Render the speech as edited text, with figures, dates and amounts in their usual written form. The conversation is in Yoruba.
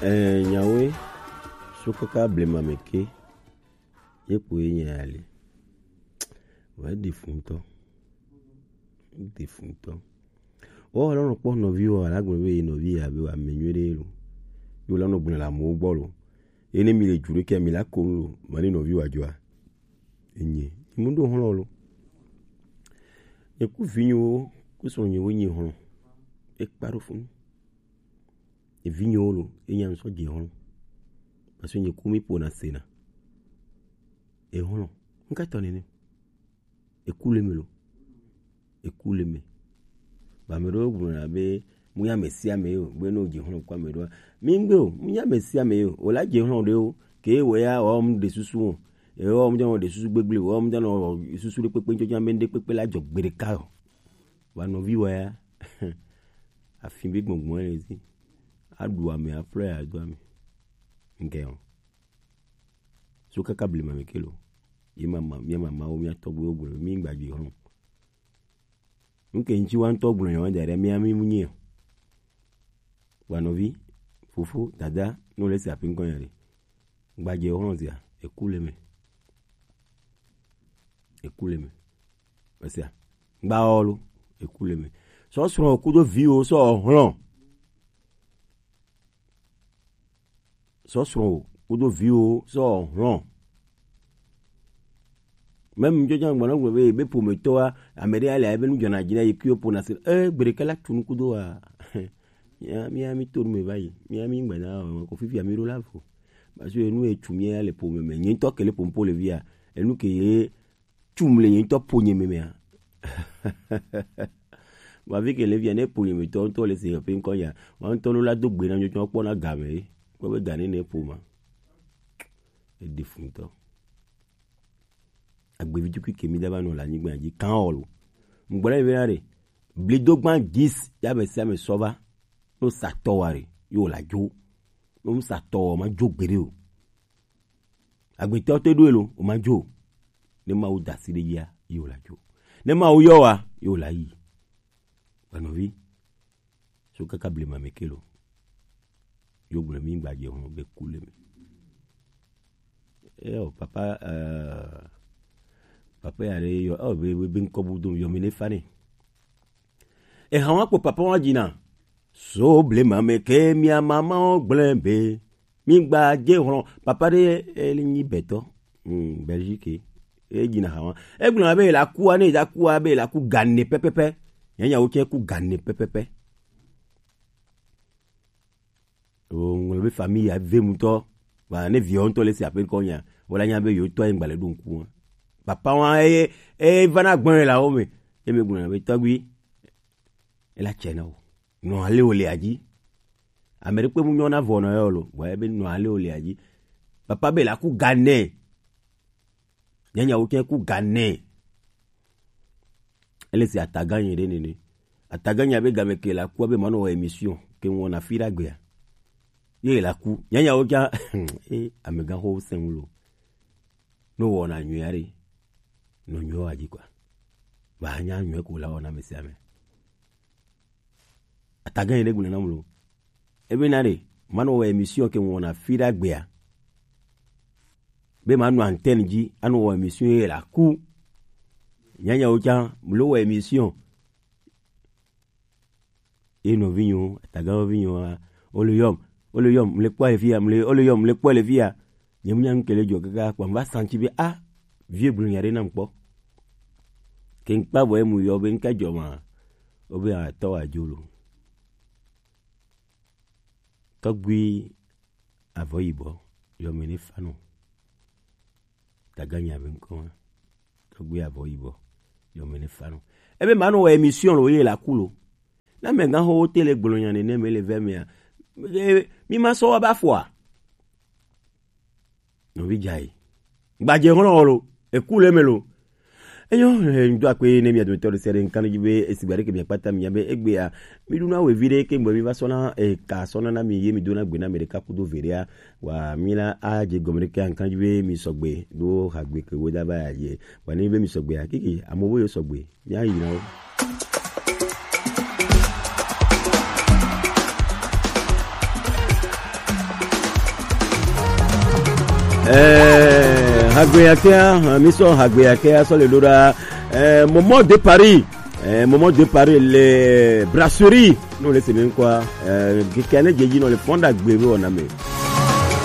Nyawe sukaka blema meke yepo yenyali wa defunto o lo po no vi o alagun we no vi abi wa menwere lu yo lo no gbon la mo gbo lo eni mi le jure ke mi la ko lu mani no vi wa jo a enye imundo hon lo e ku vinho ku so nyi wo nyi hon e paro fun e vinho lo e nyan so je hon parce que kumi po na sena e hon nka tonene e kulemelo e kuleme ba mero ogun na be mu ya mesia me o gbe no je hon kwa mero mi ngbe o mu ya mesia me o la je hon de o ke we ya o mu de susu o e o mu jan de susu gbegble o mu jan o susu le pepe njo jan mende pepe la jo gbere ka o wa no vi wa ya afin bi gbongbon e si adu ame afro ya adu ame ngeon so kaka blema mekelo mi mama o mi atogbo ogun mi gbagbe hon nke nchi wan togbon yan dere mi ami munye wanovi fufu dada no le se apin kon yare gbagbe hon tia ekuleme basa gba olu ekuleme so so kudo vi o so hon so kudo vi o so hon même jojan gbona gbe be po meto a ameria le be nu jona jina yikio po na se gberekala tunu kudo a mi ami to me bayi mi ami ngba na ko fifi amiro lafo ba so enu e tumi ya le po me yin to kele pompo le via enu ke ye tumle yin to po nye me a ba vi ke le via ne po nye me to le se pe nko ya wa to lo la do gbe na jojan po na ga me ko be ga ni ne po ma e defunto agbevidu ki kemi daba no la nyigba ji kan olu ngbole verare bledogban 10 ya be se me sova no satoware yo la jo no sato ma jo gbere o agbete o te do elo o ma jo ne ma o da sire ya yo la jo ne ma o yo wa yo la yi banovi so kaka blema mekelo yo gbere mi gbaje hon be kule mi papa yare yo be nkobu dum yo mine fane e hawa po papa wa jina so blema me ke mi mama o glembe mi gba je hon papa de elini beto Belgique e jina hawa e gbona be la ku ani da ku be la ku ganne pepepe yanya o ke ku ganne pepepe o ngol be famille ave muto ba ne vion to le si apel konya wala nya be yo to en gbale dun ku papa wa vana gbon la o me e me gbona be tagui e la chena o no ale o le aji ameripe mu nyona vono yo lo wa be no ale o le aji papa be la ku gane nyanya o ke ku gane ele si ataganye de nene ataganya be gameke la ku be mano emission ke won na fira gbe ye la ku nyanya o ja amega ho senlo no wona nyuare no nyo aji kwa ba nya nyo ko la wona mesiame ataganye de gunana mulo ebe nare mano wa emission ke wona fira gbe a be manu antenne ji anu wa emission ye la ku nyanya o ja mulo wa emission e no vinho atagao vinho oluyom mle kwa via mle oluyom mle kwa le via nyemnya nkele jo kaka kwa mba santi bi vie bulu yare na mpo ken pa bo emu yo be nka jo ma obi a to ajulu togbi avoibo yo meni fanu taganya be nko togbi avoibo yo meni fanu ebe manu wa emission lo ye la kulo na menga ho tele gbolo nyane ne mele vemia mi ma so ba fwa no vi jai gbaje holo ekule melo eyo ndo akwe ne mi admeto sere nkan jibe esigbare ke mi pata mi yabe egbe a mi duna we vire ke mbo mi va sona ka sona na mi ye mi duna gbe na mereka kudo veria wa mina aje gomre ke nkan jibe mi sogbe do hagbe ke woda ba ye wa ni be mi sogbe akiki amowo yo sogbe mi ayi na o. Hagbeakea, mission Hagbeakea sur le Dora. Moment de Paris. Les brasseries. Nous laissons même quoi. Quelqu'un qui dit dans le fond d'Agbero on a mis.